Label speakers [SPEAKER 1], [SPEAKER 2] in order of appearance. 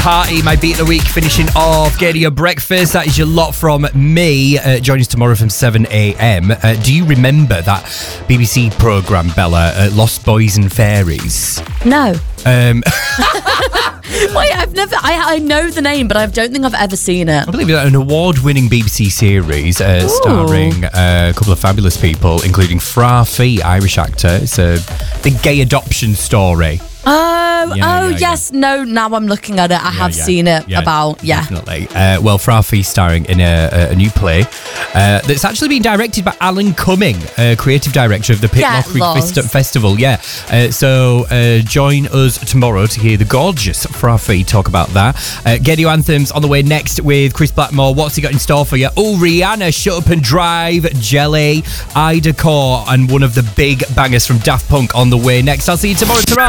[SPEAKER 1] Party, my beat of the week, finishing off getting your breakfast. That is your lot from me. Join us tomorrow from 7 a.m. Do you remember that BBC programme, Bella, Lost Boys and Fairies?
[SPEAKER 2] No. Wait, I know the name, but I don't think I've ever seen it.
[SPEAKER 1] I believe it's an award-winning BBC series starring a couple of fabulous people, including Fra Fee, Irish actor. It's a big gay adoption story.
[SPEAKER 2] Yes. No, now I'm looking at it. I have seen it
[SPEAKER 1] Definitely. Well, Fra Fee starring in a new play that's actually been directed by Alan Cumming, creative director of the Pitlock Creek Festival. So join us tomorrow to hear the gorgeous Fra Fee talk about that. Get Your Anthems on the way next with Chris Blackmore. What's he got in store for you? Oh, Rihanna, Shut Up and Drive, Jelly, Ida Core, and one of the big bangers from Daft Punk on the way next. I'll see you tomorrow.